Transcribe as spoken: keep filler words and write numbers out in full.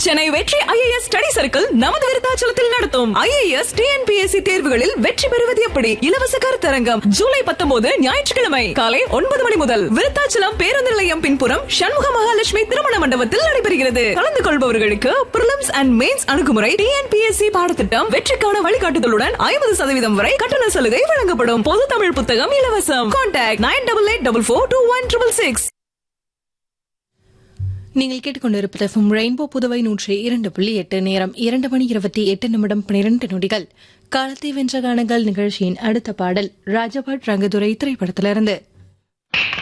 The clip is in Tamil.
சென்னை வெற்றி ஐஏஎஸ் ஸ்டடி சர்க்கிள் நமது விருத்தாச்சலத்தில் நடத்தும் ஐஏஎஸ் டிஎன்பிஎஸ்சி தேர்வுகளில் வெற்றி பெறுவது எப்படி இலவச கருத்தரங்கம் ஜூலை பத்தொன்பது ஞாயிற்றுக்கிழமை காலை ஒன்பது மணி முதல் விருத்தாச்சலம் பேருந்து நிலையம் பின்புறம் சண்முக மகாலட்சுமி திருமண மண்டபத்தில் நடைபெறுகிறது. கலந்து கொள்பவர்களுக்கு பிரிலிம்ஸ் அண்ட் மெயின்ஸ் அணுகுமுறை, டிஎன்பிஎஸ்சி பாடத்திட்டம், வெற்றிக்கான வழிகாட்டுதலுடன் ஐம்பது சதவீதம் வரை கட்டண சலுகை வழங்கப்படும். பொது தமிழ் புத்தகம் இலவசம். Contact nine double eight double four two one triple six. நீங்கள் கேட்டுக்கொண்டிருப்பது எஃப்எம் ரெயின்போ புதுவை நூற்றி இரண்டு புள்ளி எட்டு. நேரம் இரண்டு மணி இருபத்தி எட்டு நிமிடம் பனிரெண்டு நொடிகள். காலத்தை வென்ற கானங்கள் நிகழ்ச்சியின் அடுத்த பாடல் ராஜபாட் ரங்கதுரை திரைப்படத்திலிருந்து.